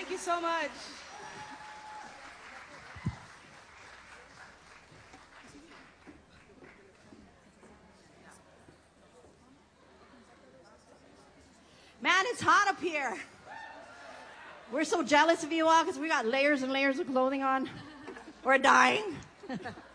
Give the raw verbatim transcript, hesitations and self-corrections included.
Thank you so much. Man, it's hot up here. We're so jealous of you all because we got layers and layers of clothing on. We're dying.